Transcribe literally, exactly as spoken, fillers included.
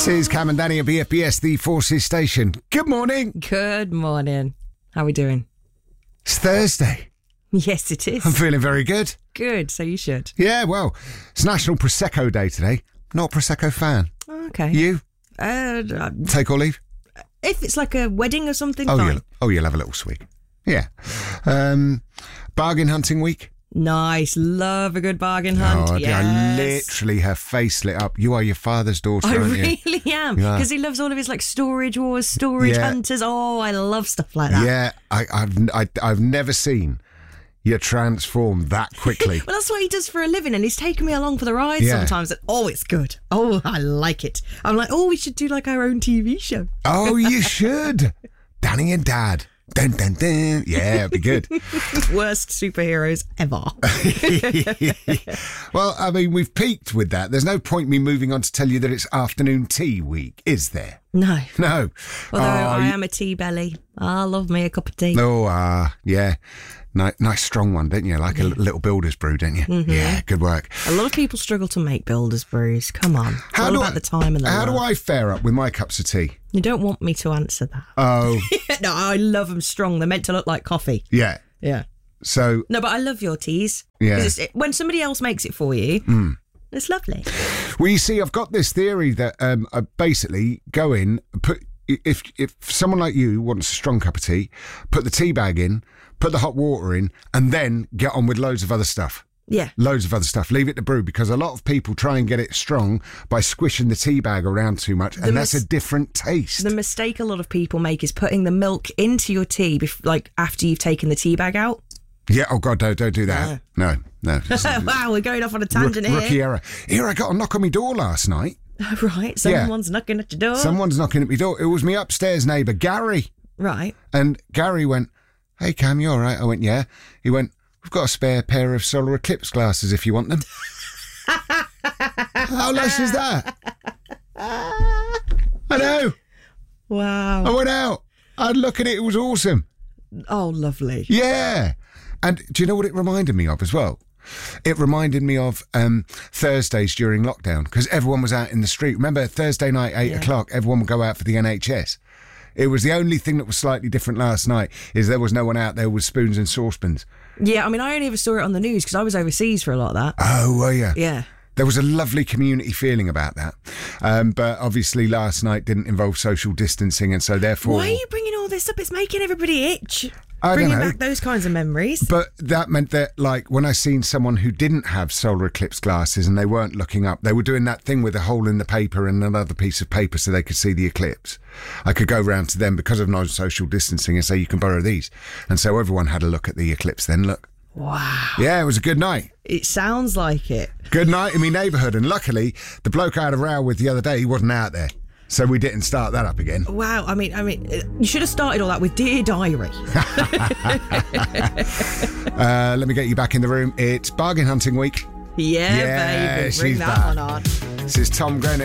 This is Cam and Danny at B F B S, the Forces Station. Good morning. Good morning. How are we doing? It's Thursday. Yes, it is. I'm feeling very good. Good, so you should. Yeah, well, it's National Prosecco Day today. Not a Prosecco fan. Okay. You? Uh, Take or leave? if it's like a wedding or something, Oh, fine. you'll, oh, you'll have a little swig. Yeah. Um, bargain hunting week. Nice. Love a good bargain hunt. Oh, yes. I literally, her face lit up. You are your father's daughter, I aren't you? really am. Yeah. Because he loves all of his like storage wars, storage Yeah. hunters. Oh, I love stuff like that. Yeah, I, I've I, I've never seen you transform that quickly. Well, that's what he does for a living, and he's taken me along for the ride Yeah. sometimes. And, oh, it's good. Oh, I like it. I'm like, oh, we should do like our own T V show. Oh, you should. Danny and Dad. Dun, dun, dun. Yeah, it'd be good. Worst superheroes ever. Well, I mean, we've peaked with that. There's no point me moving on to tell you that it's afternoon tea week, is there? No. No. Although Oh, I you- am a tea belly. I love me a cup of tea. Oh, ah, yeah. Nice, nice strong one, don't you? Like a little builder's brew, don't you? Mm-hmm. Yeah, good work. A lot of people struggle to make builders brews. Come on. It's How all do about I, the time and the How love. do I fare up with my cups of tea? You don't want me to answer that. Oh, No, I love them strong. They're meant to look like coffee. yeah. Yeah. So, No, but I love your teas. Yeah. 'Cause It's, it, when somebody else makes it for you, Mm. it's lovely. well, you see, I've got this theory that um, I basically go in, put if if someone like you wants a strong cup of tea, put the tea bag in, put the hot water in, and then get on with loads of other stuff. Yeah. Loads of other stuff. Leave it to brew, because a lot of people try and get it strong by squishing the tea bag around too much, and that's mis- a different taste. The mistake a lot of people make is putting the milk into your tea, bef- like after you've taken the tea bag out. Yeah, oh God, don't, don't do that. No, no. It's a Wow, we're going off on a rook- tangent rookie here. error. Here, I got a knock on my door last night. Right, someone's knocking at your door. Someone's knocking at my door. It was my upstairs neighbour, Gary. Right. And Gary went, "Hey, Cam, you all right?" I went, "Yeah." He went, "We've got a spare pair of solar eclipse glasses if you want them." How lush is that? I know. Wow. I went out. I'd look at it. It was awesome. Oh, lovely. Yeah. And do you know what it reminded me of as well? It reminded me of um, Thursdays during lockdown, because everyone was out in the street. Remember, Thursday night, eight Yeah. o'clock, everyone would go out for the N H S. It was the only thing that was slightly different last night, is there was no one out there with spoons and saucepans. Yeah, I mean, I only ever saw it on the news because I was overseas for a lot of that. Oh, were you? Yeah. There was a lovely community feeling about that. Um, but obviously last night didn't involve social distancing, and so therefore... Why are you bringing all this up? It's making everybody itch. I don't Bringing know. back those kinds of memories. But that meant that, like, when I seen someone who didn't have solar eclipse glasses and they weren't looking up, they were doing that thing with a hole in the paper and another piece of paper so they could see the eclipse. I could go round to them because of non-social distancing and say, "You can borrow these." And so everyone had a look at the eclipse then, look. Wow. Yeah, it was a good night. It sounds like it. Good night in my neighbourhood. And luckily, the bloke I had a row with the other day, he wasn't out there. So we didn't start that up again. Wow. I mean, I mean, uh, you should have started all that with Dear Diary. Uh, let me get you back in the room. It's bargain hunting week. Yeah, Yeah, baby. she's Bring that back. one on. This is Tom Grennan.